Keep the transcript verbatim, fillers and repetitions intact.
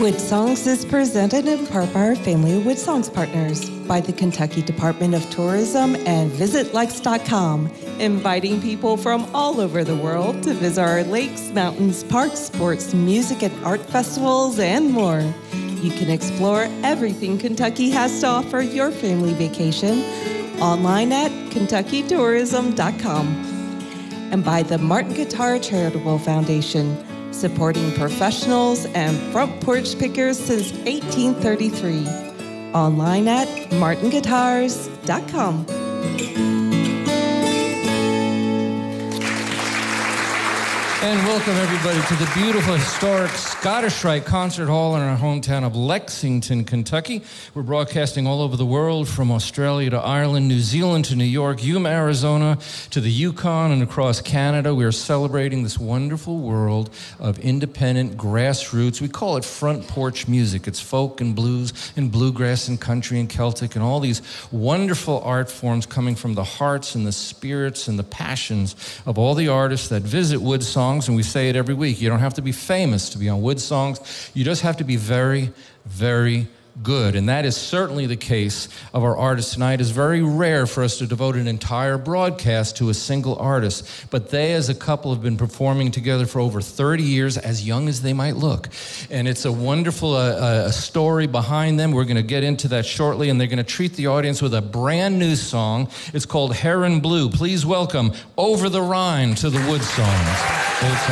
Wood Songs is presented in part by our family of Wood Songs partners, by the Kentucky Department of Tourism and Visit Likes dot com, inviting people from all over the world to visit our lakes, mountains, parks, sports, music, and art festivals, and more. You can explore everything Kentucky has to offer your family vacation online at Kentucky Tourism dot com. And by the Martin Guitar Charitable Foundation, supporting professionals and front porch pickers since eighteen thirty-three. Online at Martin Guitars dot com. And welcome, everybody, to the beautiful, historic Scottish Rite Concert Hall in our hometown of Lexington, Kentucky. We're broadcasting all over the world, from Australia to Ireland, New Zealand to New York, Yuma, Arizona, to the Yukon and across Canada. We are celebrating this wonderful world of independent grassroots. We call it front porch music. It's folk and blues and bluegrass and country and Celtic and all these wonderful art forms coming from the hearts and the spirits and the passions of all the artists that visit Wood Songs. And we say it every week. You don't have to be famous to be on Wood Songs. You just have to be very, very good. And that is certainly the case of our artists tonight. It's very rare for us to devote an entire broadcast to a single artist. But they, as a couple, have been performing together for over thirty years, as young as they might look. And it's a wonderful uh, uh, story behind them. We're going to get into that shortly. And they're going to treat the audience with a brand new song. It's called Heron Blue. Please welcome Over the Rhine to the Wood Songs.